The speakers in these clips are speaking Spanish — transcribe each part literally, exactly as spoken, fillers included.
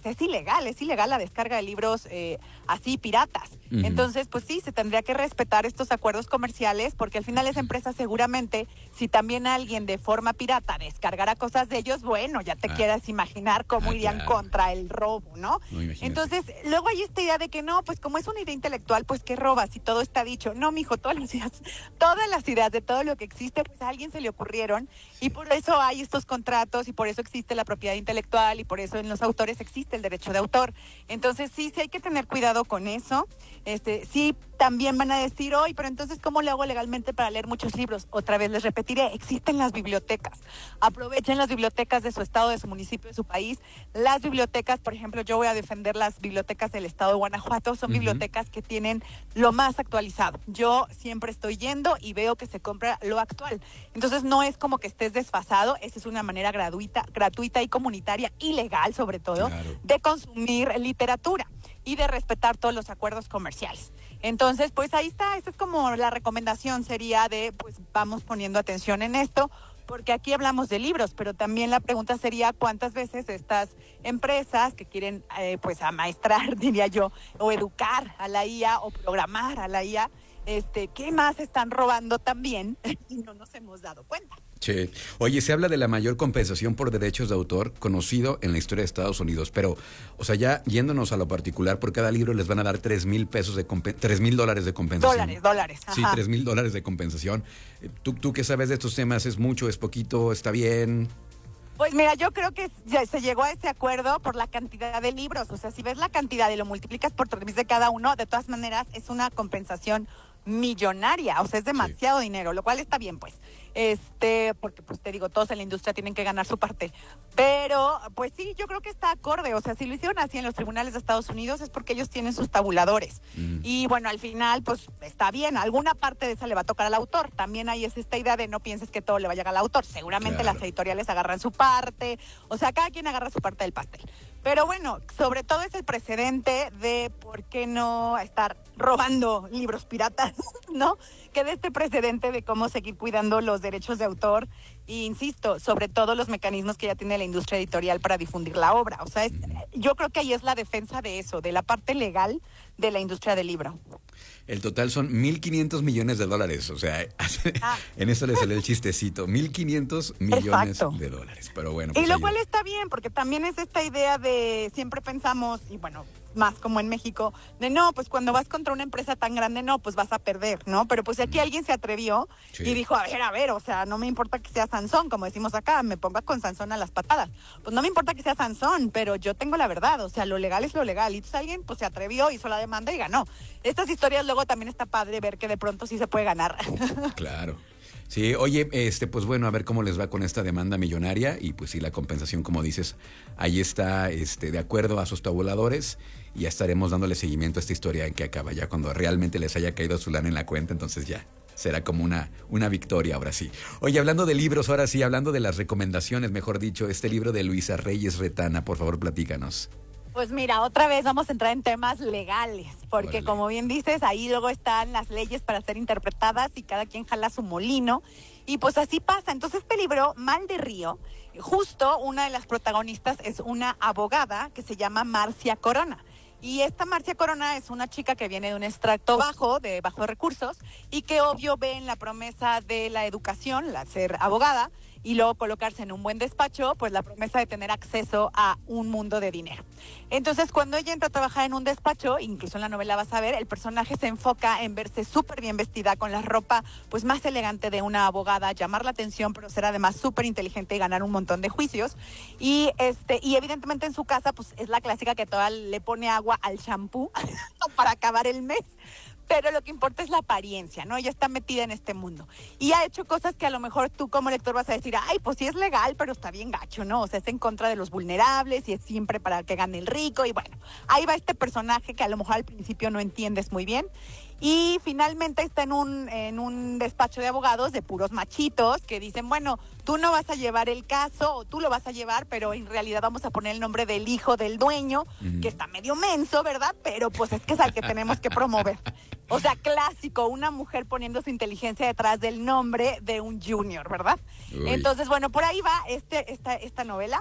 es ilegal, es ilegal la descarga de libros eh, así piratas. Uh-huh. Entonces, pues sí, se tendría que respetar estos acuerdos comerciales, porque al final esa empresa seguramente, si también alguien de forma pirata descargara cosas de ellos, bueno, ya te ah. quieras imaginar cómo ah, irían claro. contra el robo, ¿no? no Entonces, luego hay esta idea de que no, pues como es una idea intelectual, pues ¿qué robas? Y todo está dicho. No, mijo, todas las ideas, todas las ideas de todo lo que existe, pues a alguien se le ocurrieron, y por eso hay estos contratos, y por eso existe la propiedad intelectual, y por eso en los autores existe el derecho de autor. Entonces, sí, sí hay que tener cuidado con eso. Este, sí, también van a decir, hoy, pero entonces, ¿cómo le hago legalmente para leer muchos libros? Otra vez les repetiré, existen las bibliotecas. Aprovechen las bibliotecas de su estado, de su municipio, de su país. Las bibliotecas, por ejemplo, yo voy a defender las bibliotecas del estado de Guanajuato, son uh-huh. bibliotecas que tienen lo más actualizado. Yo siempre estoy yendo y veo que se compra lo actual. Entonces, no es como que estés desfasado, esa es una manera gratuita, gratuita y comunitaria y legal, sobre todo, claro. de consumir literatura y de respetar todos los acuerdos comerciales. Entonces, pues ahí está, esa es como la recomendación sería de, pues vamos poniendo atención en esto, porque aquí hablamos de libros, pero también la pregunta sería cuántas veces estas empresas que quieren, eh, pues amaestrar, diría yo, o educar a la I A o programar a la I A, este, ¿qué más están robando también? Y no nos hemos dado cuenta. Sí. Oye, se habla de la mayor compensación por derechos de autor conocido en la historia de Estados Unidos, pero, o sea, ya yéndonos a lo particular, por cada libro les van a dar tres mil pesos de compen- tres mil dólares de compensación. Dólares, dólares. Ajá. Sí, tres mil dólares de compensación. ¿Tú, tú qué sabes de estos temas? ¿Es mucho, es poquito, está bien? Pues mira, yo creo que ya se llegó a ese acuerdo por la cantidad de libros. O sea, si ves la cantidad y lo multiplicas por tres mil de cada uno, de todas maneras es una compensación millonaria, o sea, es demasiado sí. dinero, lo cual está bien, pues, este, porque pues te digo, todos en la industria tienen que ganar su parte, pero pues sí, yo creo que está acorde, o sea, si lo hicieron así en los tribunales de Estados Unidos es porque ellos tienen sus tabuladores, mm. y bueno, al final, pues, está bien, alguna parte de esa le va a tocar al autor, también hay es esta idea de no pienses que todo le va a llegar al autor, seguramente claro. las editoriales agarran su parte, o sea, cada quien agarra su parte del pastel, pero bueno, sobre todo es el precedente de por qué no estar robando libros piratas, ¿no? Que de este precedente de cómo seguir cuidando los derechos de autor e insisto, sobre todo los mecanismos que ya tiene la industria editorial para difundir la obra. O sea, es, yo creo que ahí es la defensa de eso, de la parte legal de la industria del libro. El total son mil quinientos millones de dólares, o sea, ah. en eso le salió el chistecito, mil quinientos millones Exacto. de dólares, pero bueno. Pues y lo cual está bien, porque también es esta idea de, siempre pensamos, y bueno, más como en México, de no, pues cuando vas contra una empresa tan grande, no, pues vas a perder, ¿no? Pero pues aquí alguien se atrevió sí. y dijo, a ver, a ver, o sea, no me importa que sea Sansón, como decimos acá, me ponga con Sansón a las patadas. Pues no me importa que sea Sansón, pero yo tengo la verdad, o sea, lo legal es lo legal. Y entonces alguien pues se atrevió, hizo la demanda y ganó. Estas historias luego también está padre ver que de pronto sí se puede ganar. Claro. Sí, oye, este, pues bueno, a ver cómo les va con esta demanda millonaria y pues sí, la compensación, como dices, ahí está, este, de acuerdo a sus tabuladores y ya estaremos dándole seguimiento a esta historia en que acaba ya cuando realmente les haya caído su lana en la cuenta, entonces ya será como una, una victoria ahora sí. Oye, hablando de libros, ahora sí, hablando de las recomendaciones, mejor dicho, este libro de Luisa Reyes Retana, por favor, platícanos. Pues mira, otra vez vamos a entrar en temas legales, porque Órale. Como bien dices, ahí luego están las leyes para ser interpretadas y cada quien jala su molino, y pues así pasa. Entonces este libro, Mal de Río, justo una de las protagonistas es una abogada que se llama Marcia Corona. Y esta Marcia Corona es una chica que viene de un extracto bajo, de bajos recursos, y que obvio ve en la promesa de la educación, la ser abogada, y luego colocarse en un buen despacho, pues la promesa de tener acceso a un mundo de dinero. Entonces, cuando ella entra a trabajar en un despacho, incluso en la novela vas a ver, el personaje se enfoca en verse súper bien vestida, con la ropa pues más elegante de una abogada, llamar la atención, pero ser además súper inteligente y ganar un montón de juicios. Y este y evidentemente en su casa, pues es la clásica que toda le pone agua al shampoo para acabar el mes. Pero lo que importa es la apariencia, ¿no? Ella está metida en este mundo. Y ha hecho cosas que a lo mejor tú como lector vas a decir, ay, pues sí es legal, pero está bien gacho, ¿no? O sea, es en contra de los vulnerables y es siempre para que gane el rico. Y bueno, ahí va este personaje que a lo mejor al principio no entiendes muy bien. Y finalmente está en un, en un despacho de abogados de puros machitos que dicen, bueno, tú no vas a llevar el caso o tú lo vas a llevar, pero en realidad vamos a poner el nombre del hijo del dueño, uh-huh. que está medio menso, ¿verdad? Pero pues es que es al que tenemos que promover. O sea, clásico, una mujer poniendo su inteligencia detrás del nombre de un junior, ¿verdad? Uy. Entonces, bueno, por ahí va este, esta, esta novela.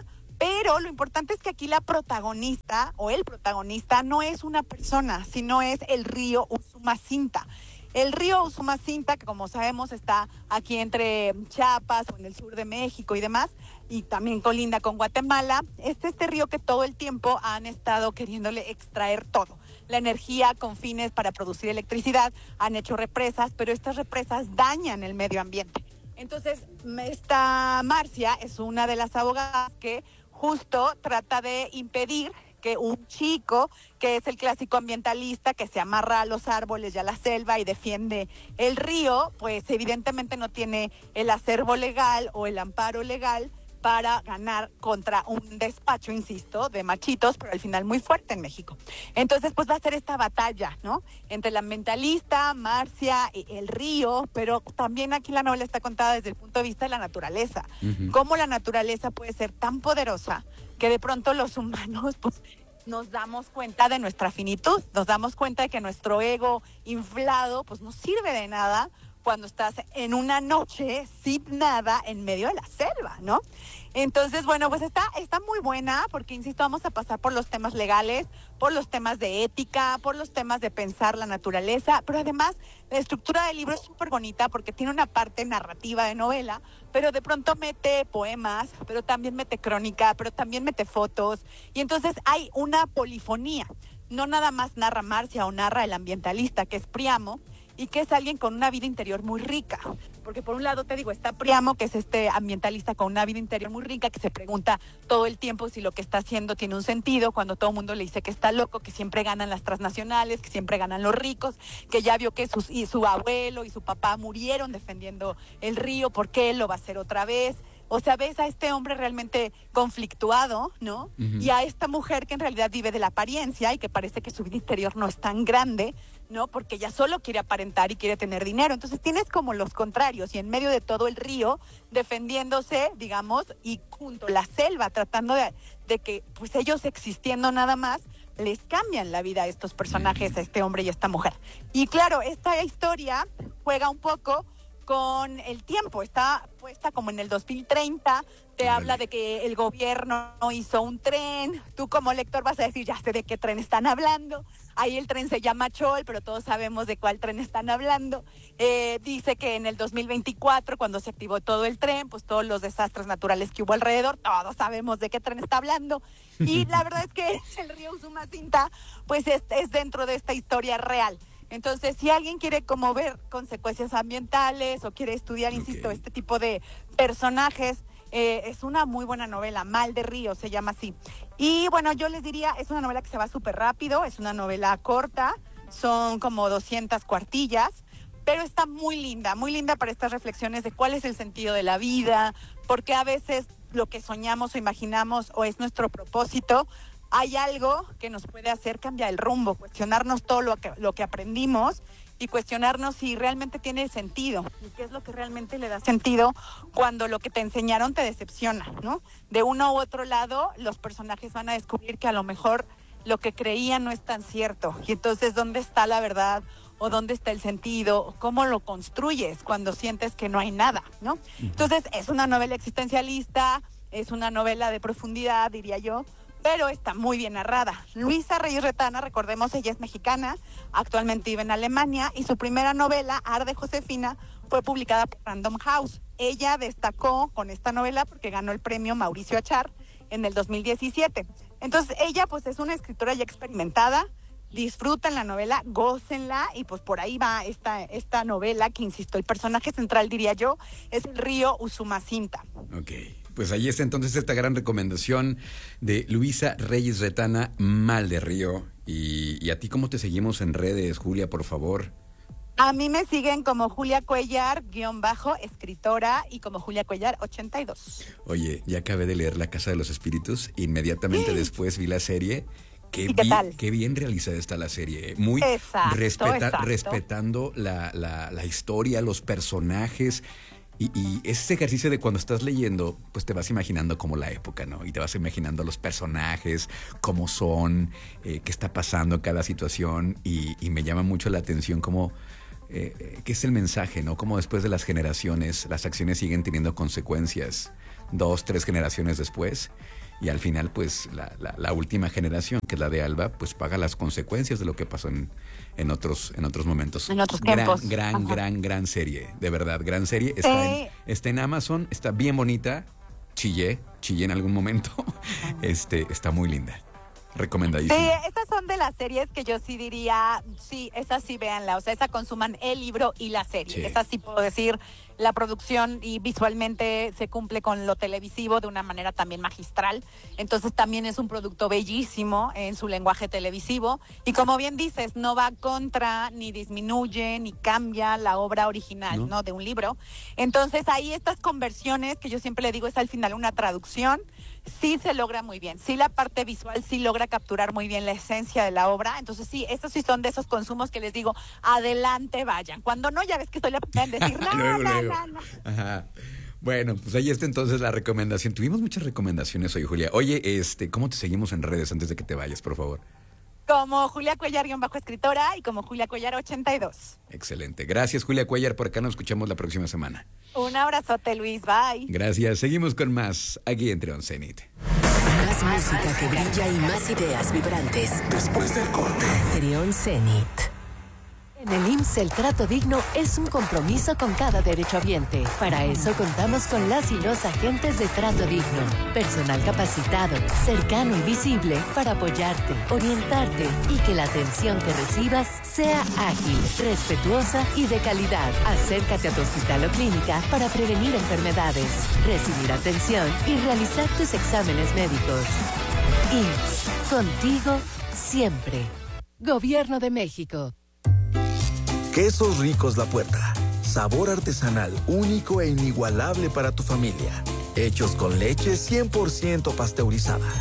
Pero lo importante es que aquí la protagonista o el protagonista no es una persona, sino es el río Usumacinta. El río Usumacinta, que como sabemos está aquí entre Chiapas o en el sur de México y demás, y también colinda con Guatemala, es este río que todo el tiempo han estado queriéndole extraer todo. La energía con fines para producir electricidad, han hecho represas, pero estas represas dañan el medio ambiente. Entonces, esta Marcia es una de las abogadas que justo trata de impedir que un chico, que es el clásico ambientalista, que se amarra a los árboles y a la selva y defiende el río, pues evidentemente no tiene el acervo legal o el amparo legal para ganar contra un despacho, insisto, de machitos, pero al final muy fuerte en México. Entonces, pues va a ser esta batalla, ¿no? Entre la ambientalista, Marcia, y el río, pero también aquí la novela está contada desde el punto de vista de la naturaleza. Uh-huh. Cómo la naturaleza puede ser tan poderosa que de pronto los humanos, pues, nos damos cuenta de nuestra finitud, nos damos cuenta de que nuestro ego inflado, pues, no sirve de nada cuando estás en una noche sin nada en medio de la selva, ¿no? Entonces, bueno, pues está, está muy buena porque, insisto, vamos a pasar por los temas legales, por los temas de ética, por los temas de pensar la naturaleza, pero además la estructura del libro es súper bonita porque tiene una parte narrativa de novela, pero de pronto mete poemas, pero también mete crónica, pero también mete fotos, y entonces hay una polifonía. No nada más narra Marcia o narra el ambientalista, que es Priamo, y que es alguien con una vida interior muy rica. Porque por un lado, te digo, está Priamo, que es este ambientalista con una vida interior muy rica, que se pregunta todo el tiempo si lo que está haciendo tiene un sentido, cuando todo el mundo le dice que está loco, que siempre ganan las transnacionales, que siempre ganan los ricos, que ya vio que sus, y su abuelo y su papá murieron defendiendo el río, ¿por qué él lo va a hacer otra vez? O sea, ves a este hombre realmente conflictuado, ¿no? Uh-huh. Y a esta mujer que en realidad vive de la apariencia y que parece que su vida interior no es tan grande, ¿no? Porque ella solo quiere aparentar y quiere tener dinero. Entonces tienes como los contrarios y en medio de todo el río defendiéndose, digamos, y junto a la selva tratando de, de que pues ellos existiendo nada más les cambian la vida a estos personajes, a este hombre y a esta mujer. Y claro, esta historia juega un poco con el tiempo, está puesta como en el dos mil treinta, te vale. Habla de que el gobierno hizo un tren, tú como lector vas a decir, ya sé de qué tren están hablando, ahí el tren se llama Chol, pero todos sabemos de cuál tren están hablando, eh, dice que en el dos mil veinticuatro, cuando se activó todo el tren, pues todos los desastres naturales que hubo alrededor, todos sabemos de qué tren está hablando, y la verdad es que el río Usumacinta, pues es, es dentro de esta historia real. Entonces, si alguien quiere como ver consecuencias ambientales o quiere estudiar, insisto, okay. este tipo de personajes, eh, es una muy buena novela, Mal de Río se llama así. Y bueno, yo les diría, es una novela que se va súper rápido, es una novela corta, son como doscientas cuartillas, pero está muy linda, muy linda para estas reflexiones de cuál es el sentido de la vida, porque a veces lo que soñamos o imaginamos o es nuestro propósito, hay algo que nos puede hacer cambiar el rumbo, cuestionarnos todo lo que, lo que aprendimos y cuestionarnos si realmente tiene sentido y qué es lo que realmente le da sentido cuando lo que te enseñaron te decepciona, ¿no? De uno u otro lado, los personajes van a descubrir que a lo mejor lo que creían no es tan cierto. Y entonces, ¿dónde está la verdad? ¿O dónde está el sentido? ¿Cómo lo construyes cuando sientes que no hay nada, ¿no? Entonces, es una novela existencialista, es una novela de profundidad, diría yo, pero está muy bien narrada. Luisa Reyes Retana, recordemos, ella es mexicana, actualmente vive en Alemania, y su primera novela, Arde Josefina, fue publicada por Random House. Ella destacó con esta novela porque ganó el premio Mauricio Achar en el dos mil diecisiete. Entonces, ella pues es una escritora ya experimentada, disfruten la novela, gócenla, y pues por ahí va esta, esta novela que, insisto, el personaje central, diría yo, es el río Usumacinta. Ok. Pues ahí está entonces esta gran recomendación de Luisa Reyes Retana, Mal de Río. Y, y a ti, ¿cómo te seguimos en redes, Julia, por favor? A mí me siguen como Julia Cuellar, guión bajo, escritora, y como Julia Cuellar ochenta y dos. Oye, ya acabé de leer La Casa de los Espíritus, inmediatamente sí. después vi la serie. Qué, ¿Y qué bien, tal? Qué bien realizada está la serie. Muy exacto, respeta, exacto. respetando la, la, la historia, los personajes. Y, y ese ejercicio de cuando estás leyendo, pues te vas imaginando como la época, ¿no? Y te vas imaginando los personajes, cómo son, eh, qué está pasando en cada situación. Y, y me llama mucho la atención cómo, eh, qué es el mensaje, ¿no? Cómo después de las generaciones, las acciones siguen teniendo consecuencias dos, tres generaciones después. y al final pues la, la, la última generación, que es la de Alba, pues paga las consecuencias de lo que pasó en, en otros en otros momentos. En otros gran, tiempos. Gran, Ajá. gran, gran serie, de verdad, gran serie. Está, Sí. en, está en Amazon, está bien bonita, chillé, chillé en algún momento, este, está muy linda. Recomendadísima. Sí, esas son de las series que yo sí diría, sí, esas sí véanla, o sea, esa consuman el libro y la serie. Sí. Esa sí puedo decir, la producción y visualmente se cumple con lo televisivo de una manera también magistral. Entonces también es un producto bellísimo en su lenguaje televisivo. Y como bien dices, no va contra, ni disminuye, ni cambia la obra original, ¿no? ¿no? De un libro. Entonces ahí estas conversiones, que yo siempre le digo, es al final una traducción, sí se logra muy bien. Sí, la parte visual sí logra capturar muy bien la esencia de la obra. Entonces sí, esos sí son de esos consumos que les digo, adelante vayan. Cuando no, ya ves que estoy la primera en decir, no, Luego, no, luego. no, no. Ajá. Bueno, pues ahí está entonces la recomendación. Tuvimos muchas recomendaciones hoy, Julia. Oye, este, ¿cómo te seguimos en redes antes de que te vayas, por favor? Como Julia Cuellar, guión bajo escritora, y como Julia Cuellar ochenta y dos. Excelente. Gracias, Julia Cuellar. Por acá nos escuchamos la próxima semana. Un abrazote, Luis. Bye. Gracias. Seguimos con más aquí en Trión Zenit. Más música que brilla y más ideas vibrantes. Después del corte. Trión Zenit. En el I M S S el trato digno es un compromiso con cada derechohabiente. Para eso contamos con las y los agentes de Trato Digno. Personal capacitado, cercano y visible para apoyarte, orientarte y que la atención que recibas sea ágil, respetuosa y de calidad. Acércate a tu hospital o clínica para prevenir enfermedades, recibir atención y realizar tus exámenes médicos. I M S S, contigo siempre. Gobierno de México. Quesos Ricos La Puerta. Sabor artesanal único e inigualable para tu familia. Hechos con leche cien por ciento pasteurizada.